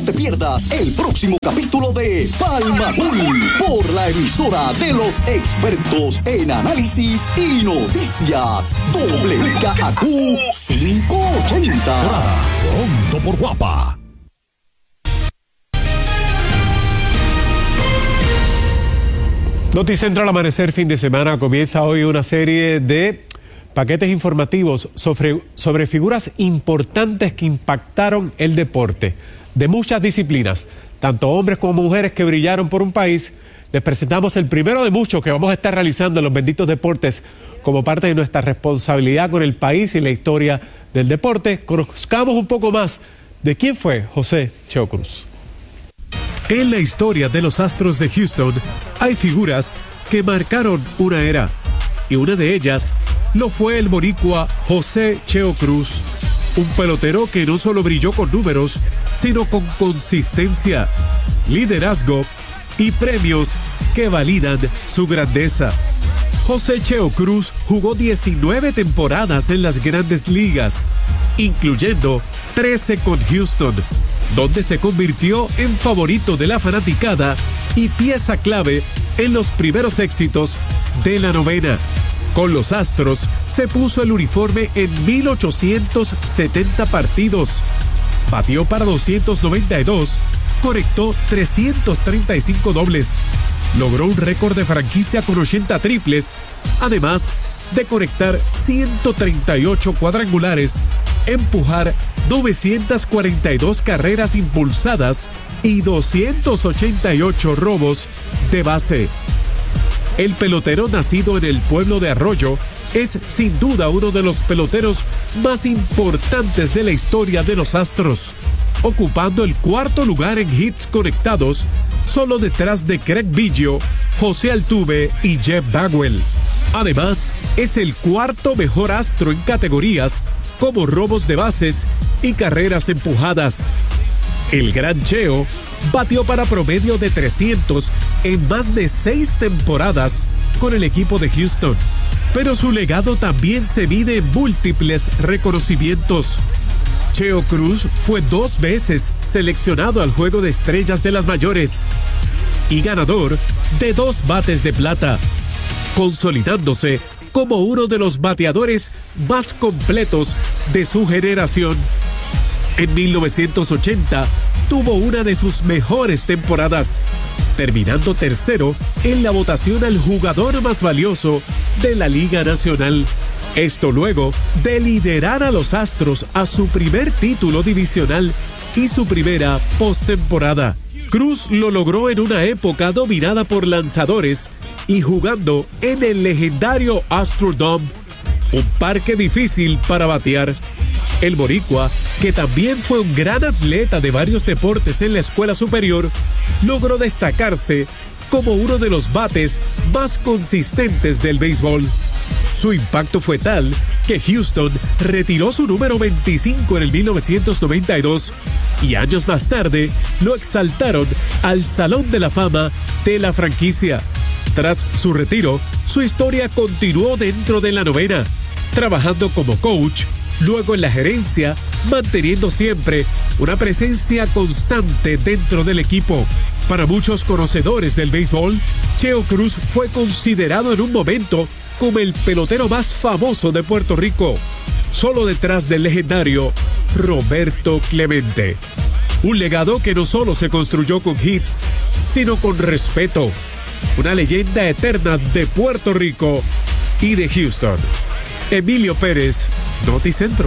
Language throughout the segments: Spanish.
te pierdas el próximo capítulo de Palma Cool por la emisora de los expertos en análisis y noticias. WKAQ 580. Pronto por Guapa. Noticentro al amanecer fin de semana comienza hoy una serie de paquetes informativos sobre figuras importantes que impactaron el deporte de muchas disciplinas, tanto hombres como mujeres que brillaron por un país. Les presentamos el primero de muchos que vamos a estar realizando en los benditos deportes como parte de nuestra responsabilidad con el país y la historia del deporte. Conozcamos un poco más de quién fue José Cheo Cruz. En la historia de los Astros de Houston hay figuras que marcaron una era, y una de ellas lo fue el boricua José Cheo Cruz, un pelotero que no solo brilló con números, sino con consistencia, liderazgo y premios que validan su grandeza. José Cheo Cruz jugó 19 temporadas en las Grandes Ligas, incluyendo 13 con Houston, donde se convirtió en favorito de la fanaticada y pieza clave en los primeros éxitos de la novena. Con los Astros se puso el uniforme en 1870 partidos, batió para 292, conectó 335 dobles, logró un récord de franquicia con 80 triples, además de conectar 138 cuadrangulares, empujar 942 carreras impulsadas y 288 robos de base. El pelotero nacido en el pueblo de Arroyo es sin duda uno de los peloteros más importantes de la historia de los Astros, ocupando el cuarto lugar en hits conectados, solo detrás de Craig Biggio, José Altuve y Jeff Bagwell. Además, es el cuarto mejor Astro en categorías como robos de bases y carreras empujadas. El gran Cheo batió para promedio de 300 en más de 6 temporadas con el equipo de Houston, pero su legado también se mide en múltiples reconocimientos. Cheo Cruz fue 2 veces seleccionado al Juego de Estrellas de las Mayores y ganador de 2 bates de plata, consolidándose como uno de los bateadores más completos de su generación. En 1980 tuvo una de sus mejores temporadas, terminando tercero en la votación al jugador más valioso de la Liga Nacional. Esto luego de liderar a los Astros a su primer título divisional y su primera postemporada. Cruz lo logró en una época dominada por lanzadores y jugando en el legendario Astrodome, un parque difícil para batear. El boricua, que también fue un gran atleta de varios deportes en la escuela superior, logró destacarse como uno de los bates más consistentes del béisbol. Su impacto fue tal que Houston retiró su número 25 en el 1992 y años más tarde lo exaltaron al Salón de la Fama de la franquicia. Tras su retiro, su historia continuó dentro de la novena, trabajando como coach, luego en la gerencia, manteniendo siempre una presencia constante dentro del equipo. Para muchos conocedores del béisbol, Cheo Cruz fue considerado en un momento como el pelotero más famoso de Puerto Rico, solo detrás del legendario Roberto Clemente. Un legado que no solo se construyó con hits, sino con respeto. Una leyenda eterna de Puerto Rico y de Houston. Emilio Pérez, Noticentro.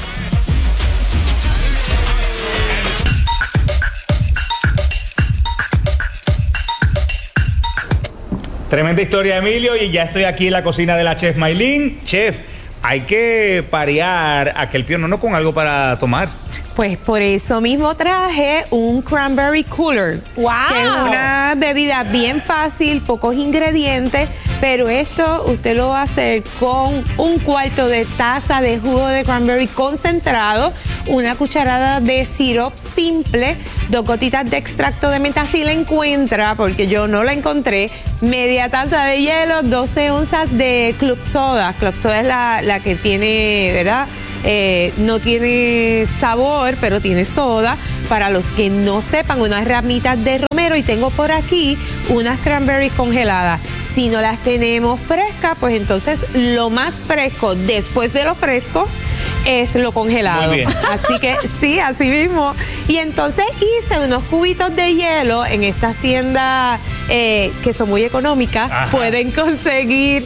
Tremenda historia, Emilio, y ya estoy aquí en la cocina de la chef Maylin. Chef, hay que parear aquel pionono con algo para tomar. Pues por eso mismo traje un cranberry cooler. ¡Wow! Que es una bebida bien fácil, pocos ingredientes, pero esto usted lo va a hacer con 1/4 de taza de jugo de cranberry concentrado, una cucharada de sirope simple, 2 gotitas de extracto de menta si la encuentra, porque yo no la encontré, media taza de hielo, 12 onzas de club soda. Club soda es la que tiene, ¿verdad? No tiene sabor, pero tiene soda. para los que no sepan, unas ramitas de romero y tengo por aquí unas cranberries congeladas. Si no las tenemos frescas, pues entonces lo más fresco después de lo fresco es lo congelado. Muy bien. Así que sí, así mismo. Y entonces hice unos cubitos de hielo en estas tiendas que son muy económicas. Ajá. Pueden conseguir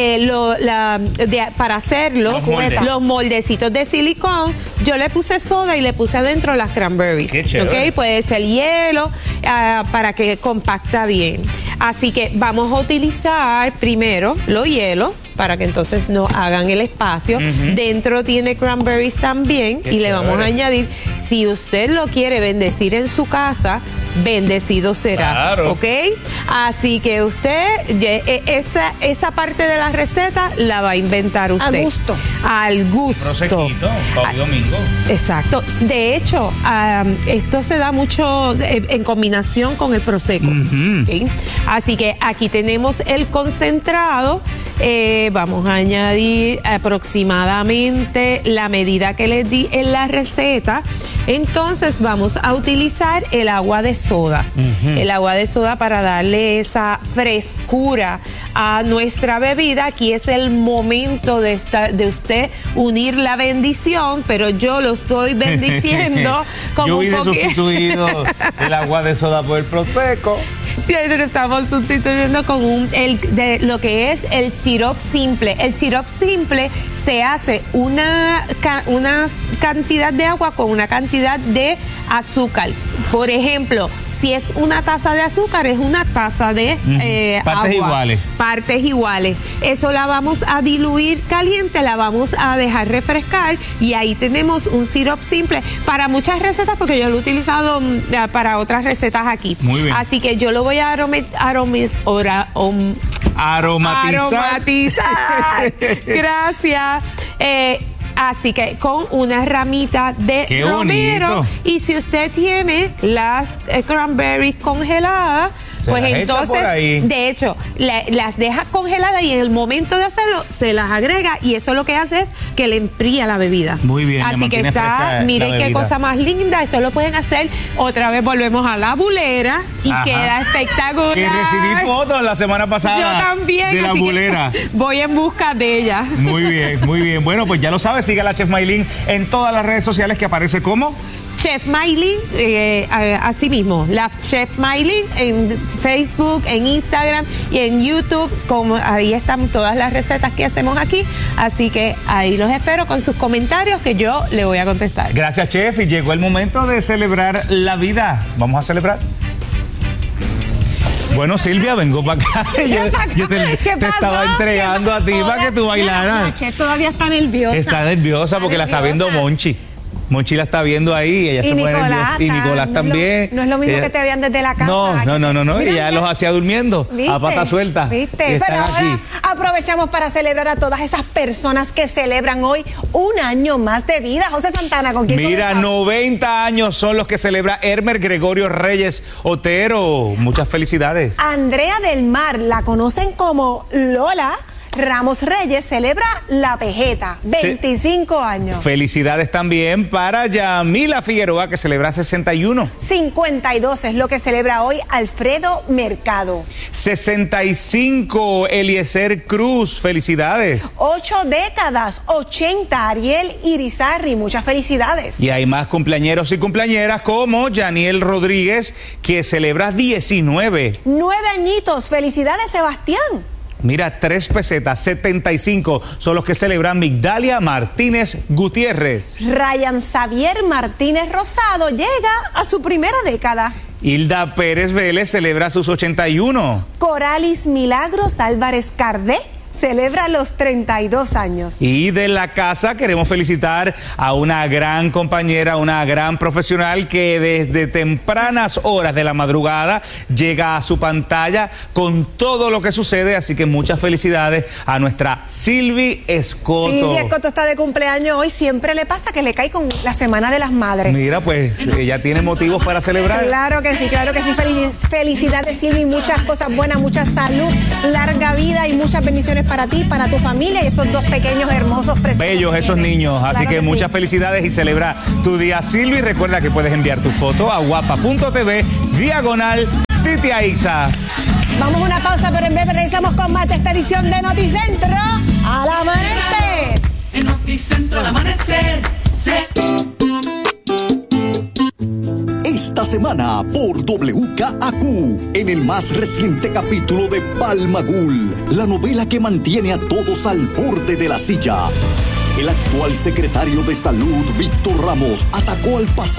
para hacerlos los moldecitos de silicón. Yo le puse soda y le puse adentro las cranberries. Qué chévere. ¿Okay? Puede ser hielo para que compacta bien. Así que vamos a utilizar primero los hielos para que entonces nos hagan el espacio. Dentro tiene cranberries también. Qué y le vamos a chévere. añadir, si usted lo quiere bendecir en su casa, bendecido será. Claro. ¿Ok? Así que usted, esa parte de la receta la va a inventar usted. A gusto. Al gusto. Prosequito, para hoy domingo. Exacto. De hecho, esto se da mucho en combinación con el prosecco. ¿Okay? Así que aquí tenemos el concentrado. Vamos a añadir aproximadamente la medida que les di en la receta. Entonces vamos a utilizar el agua de soda. El agua de soda para darle esa frescura a nuestra bebida. Aquí es el momento de usted unir la bendición, pero yo lo estoy bendiciendo como Yo un hubiese poquito. sustituido el agua de soda por el prosecco. Lo estamos sustituyendo con lo que es el sirope simple. El sirope simple se hace una cantidad de agua con una cantidad de azúcar. Por ejemplo, si es una taza de azúcar, es una taza de Partes agua. iguales. Partes iguales. Eso la vamos a diluir caliente, la vamos a dejar refrescar y ahí tenemos un sirope simple para muchas recetas, porque yo lo he utilizado para otras recetas aquí. Muy bien. Así que yo lo voy a aromatizar. Gracias. Así que con una ramita de ¡Qué romero. bonito! Y si usted tiene las cranberries congeladas, Se pues las echa entonces, por ahí. de hecho, las deja congeladas y en el momento de hacerlo se las agrega y eso lo que hace es que le enfría la bebida. Muy bien, le Así que mantiene fresca la miren qué bebida. cosa más linda. Esto lo pueden hacer. Otra vez volvemos a la bulera y Ajá. queda espectacular. Que recibí fotos la semana pasada. Yo también. De la así que bulera. voy en busca de ella. Muy bien, muy bien. Bueno, pues ya lo sabes, siga a la Chef Maylin en todas las redes sociales que aparece como Chef Maylin, así mismo, la Chef Maylin en Facebook, en Instagram y en YouTube, como ahí están todas las recetas que hacemos aquí, así que ahí los espero con sus comentarios que yo le voy a contestar. Gracias, Chef, y llegó el momento de celebrar la vida. ¿Vamos a celebrar? Bueno, Silvia, vengo para acá. Yo te estaba entregando a ti para que tú bailaras. Chef todavía está nerviosa. Está nerviosa porque la está viendo Monchi. Monchi la está viendo ahí y ella Y se pone Nicolás, nerviosa. Y Nicolás también. No es lo mismo Ella- que te vean desde la casa. No. Mira, Ella mira. los hacía durmiendo ¿Viste? a pata suelta. ¿Viste? Y están Pero ahora aquí. aprovechamos para celebrar a todas esas personas que celebran hoy un año más de vida. José Santana, ¿con quién Mira, comenzamos? 90 años son los que celebra Hermer Gregorio Reyes Otero. Muchas felicidades. Andrea del Mar, la conocen como Lola Ramos Reyes, celebra la Pejeta, 25 años. Felicidades también para Yamila Figueroa, que celebra 61. 52 es lo que celebra hoy Alfredo Mercado. 65, Eliezer Cruz. Felicidades. 8 décadas, 80, Ariel Irizarry, muchas felicidades. Y hay más cumpleañeros y cumpleañeras como Yaniel Rodríguez, que celebra 19. 9 añitos, felicidades Sebastián. Mira, 3 pesetas, 75 son los que celebran Migdalia Martínez Gutiérrez. Ryan Xavier Martínez Rosado llega a su primera década. Hilda Pérez Vélez celebra sus 81. Coralis Milagros Álvarez Cardé celebra los 32 años. Y de la casa queremos felicitar a una gran compañera, una gran profesional que desde tempranas horas de la madrugada llega a su pantalla con todo lo que sucede, así que muchas felicidades a nuestra Silvi Escoto. Silvia Escoto está de cumpleaños hoy, siempre le pasa que le cae con la Semana de las Madres. Mira, pues ella tiene motivos para celebrar. Claro que sí, claro que sí. Felicidades, Silvi, muchas cosas buenas, mucha salud, larga vida y muchas bendiciones para ti, para tu familia y esos dos pequeños hermosos preciosos. Bellos esos niños, así Claro que que muchas sí. felicidades y celebra tu día, Silvia. Y recuerda que puedes enviar tu foto a guapa.tv/Titi Aixa. Vamos a una pausa, pero en breve regresamos con más de esta edición de Noticentro al amanecer. En Noticentro al amanecer. Esta semana por WKAQ, en el más reciente capítulo de Palmagul, la novela que mantiene a todos al borde de la silla. El actual secretario de Salud, Víctor Ramos, atacó al pasado